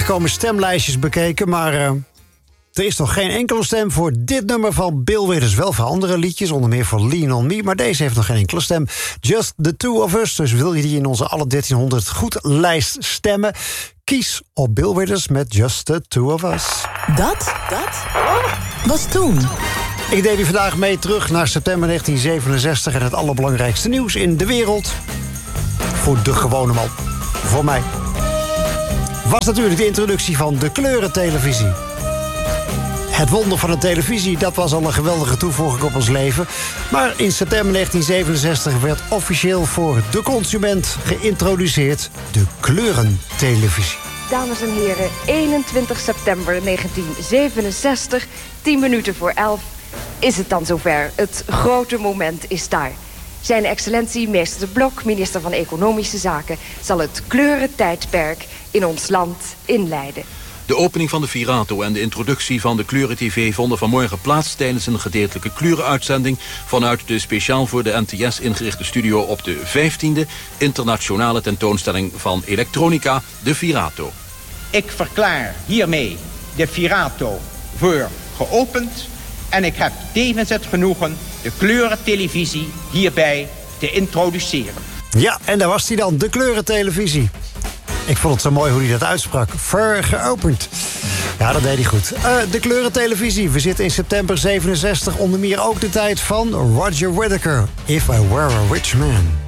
binnengekomen stemlijstjes bekeken, maar er is nog geen enkele stem voor dit nummer van Bill Withers. Wel voor andere liedjes, onder meer voor Lean on Me, maar deze heeft nog geen enkele stem. Just the two of us, dus wil je die in onze alle 1300 goed lijst stemmen? Kies op Bill Withers met Just the two of us. Dat was toen. Ik neem u vandaag mee terug naar september 1967 en het allerbelangrijkste nieuws in de wereld. Voor de gewone man. Voor mij. Was natuurlijk de introductie van de kleurentelevisie. Het wonder van de televisie, dat was al een geweldige toevoeging op ons leven. Maar in september 1967 werd officieel voor de consument geïntroduceerd de kleurentelevisie. Dames en heren, 21 september 1967, 10 minuten voor 11, is het dan zover. Het grote moment is daar. Zijn excellentie meester De Blok, minister van Economische Zaken, zal het kleurentijdperk in ons land inleiden. De opening van de Virato en de introductie van de kleuren-tv vonden vanmorgen plaats tijdens een gedeeltelijke kleurenuitzending vanuit de speciaal voor de NTS ingerichte studio op de 15e internationale tentoonstelling van elektronica, de Virato. Ik verklaar hiermee de Virato voor geopend en ik heb tevens het genoegen de kleurentelevisie hierbij te introduceren. Ja, en daar was hij dan, de kleurentelevisie. Ik vond het zo mooi hoe hij dat uitsprak. Vergeopend. Ja, dat deed hij goed. De kleurentelevisie. We zitten in september 67. Onder meer ook de tijd van Roger Whittaker. If I Were a Rich Man.